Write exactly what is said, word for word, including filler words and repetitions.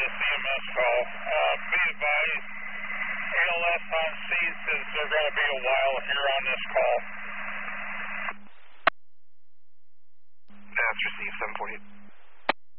the C M S call. Uh, be advised, A L S on C since they're going to be a while here on this call.